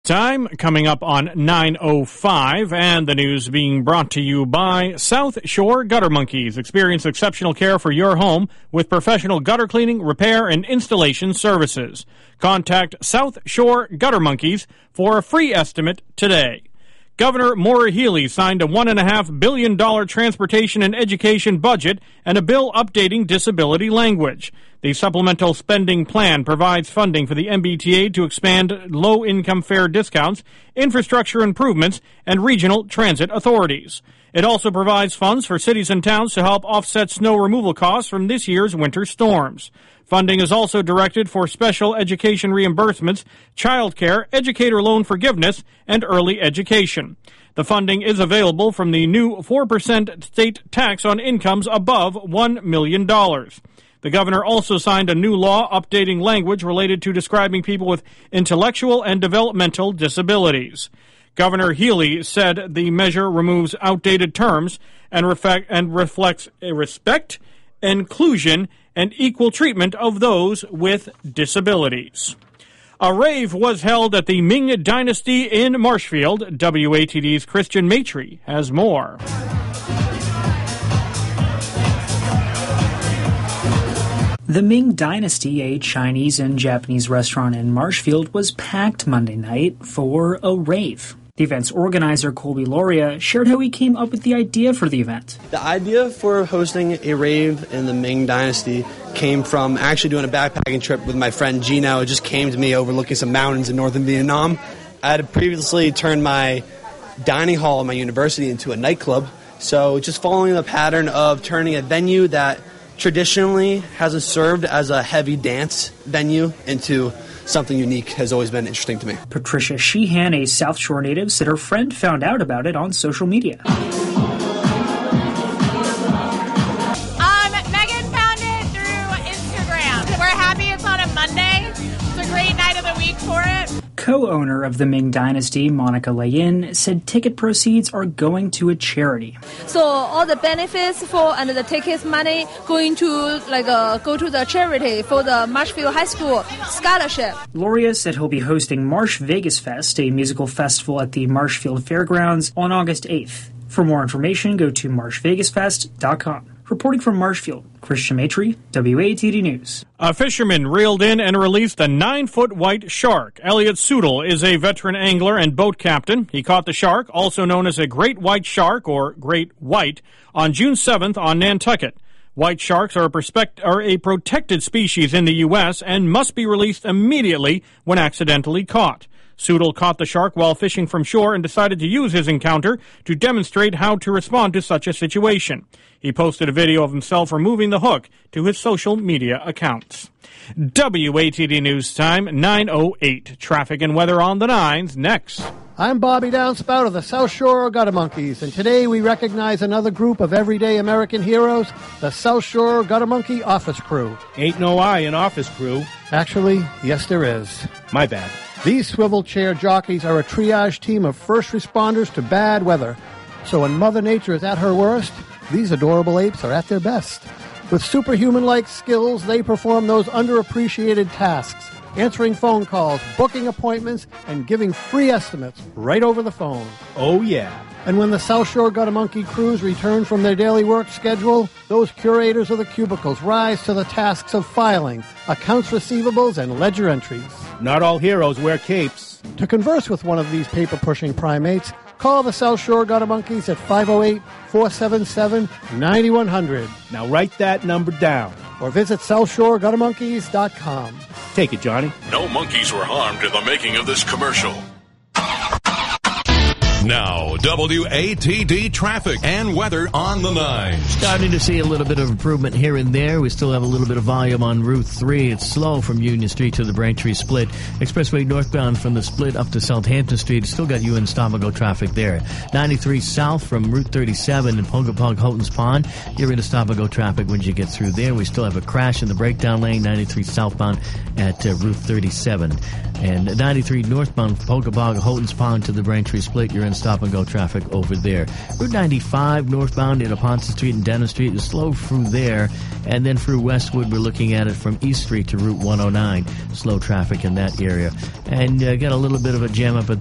Time coming up on 9:05, and the news being brought to you by South Shore Gutter Monkeys. Experience exceptional care for your home with professional gutter cleaning, repair, and installation services. Contact South Shore Gutter Monkeys for a free estimate today. Governor Maura Healey signed a $1.5 billion transportation and education budget and a bill updating disability language. The supplemental spending plan provides funding for the MBTA to expand low-income fare discounts, infrastructure improvements, and regional transit authorities. It also provides funds for cities and towns to help offset snow removal costs from this year's winter storms. Funding is also directed for special education reimbursements, childcare, educator loan forgiveness, and early education. The funding is available from the new 4% state tax on incomes above $1 million. The governor also signed a new law updating language related to describing people with intellectual and developmental disabilities. Governor Healey said the measure removes outdated terms and reflects a respect, inclusion, and equal treatment of those with disabilities. A rave was held at the Ming Dynasty in Marshfield. WATD's Christian Maitre has more. The Ming Dynasty, a Chinese and Japanese restaurant in Marshfield, was packed Monday night for a rave. The event's organizer, Colby Loria, shared how he came up with the idea for the event. The idea for hosting a rave in the Ming Dynasty came from actually doing a backpacking trip with my friend Gino. It just came to me overlooking some mountains in northern Vietnam. I had previously turned my dining hall at my university into a nightclub, so just following the pattern of turning a venue that traditionally hasn't served as a heavy dance venue into something unique has always been interesting to me. Patricia Sheehan, a South Shore native, said her friend found out about it on social media. Megan found it through Instagram. We're happy it's on a Monday. It's a great night of the week for it. Co-owner of the Ming Dynasty, Monica Layin, said ticket proceeds are going to a charity. So all the benefits and the tickets money going to go to the charity for the Marshfield High School scholarship. Loria said he'll be hosting Marsh Vegas Fest, a musical festival at the Marshfield Fairgrounds, on August 8th. For more information, go to marshvegasfest.com. Reporting from Marshfield, Christian Maitre, WATD News. A fisherman reeled in and released a 9-foot white shark. Elliot Soodle is a veteran angler and boat captain. He caught the shark, also known as a great white shark or great white, on June 7th on Nantucket. White sharks are a protected species in the U.S. and must be released immediately when accidentally caught. Soodle caught the shark while fishing from shore and decided to use his encounter to demonstrate how to respond to such a situation. He posted a video of himself removing the hook to his social media accounts. WATD News Time, 9:08. Traffic and weather on the 9s next. I'm Bobby Downspout of the South Shore Gutter Monkeys, and today we recognize another group of everyday American heroes, the South Shore Gutter Monkey Office Crew. Ain't no I in office crew. Actually, yes there is. My bad. These swivel chair jockeys are a triage team of first responders to bad weather. So when Mother Nature is at her worst, these adorable apes are at their best. With superhuman-like skills, they perform those underappreciated tasks, answering phone calls, booking appointments, and giving free estimates right over the phone. Oh, yeah. And when the South Shore Gutter Monkey crews return from their daily work schedule, those curators of the cubicles rise to the tasks of filing, accounts receivables, and ledger entries. Not all heroes wear capes. To converse with one of these paper-pushing primates, call the South Shore Gutter Monkeys at 508-477-9100. Now write that number down. Or visit SouthShoreGutterMonkeys.com. Take it, Johnny. No monkeys were harmed in the making of this commercial. Now, WATD traffic and weather on the 9s. Starting to see a little bit of improvement here and there. We still have a little bit of volume on Route 3. It's slow from Union Street to the Braintree Split. Expressway northbound from the Split up to Southampton Street. Still got you in stop-and-go traffic there. 93 south from Route 37 in Pongapong, Houghton's Pond. You're into stop-and-go traffic when you get through there. We still have a crash in the breakdown lane, 93 southbound at Route 37. And 93 northbound from Pongapong, Houghton's Pond to the Braintree Split. You're in and stop-and-go traffic over there. Route 95 northbound into Ponce Street and Dennis Street is slow through there. And then through Westwood, we're looking at it from East Street to Route 109. Slow traffic in that area. And got a little bit of a jam up at